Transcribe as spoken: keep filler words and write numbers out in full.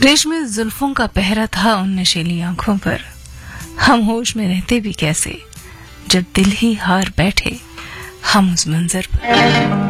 रेशमी जुल्फों का पहरा था उन नशीली आंखों पर, हम होश में रहते भी कैसे जब दिल ही हार बैठे हम उस मंजर पर।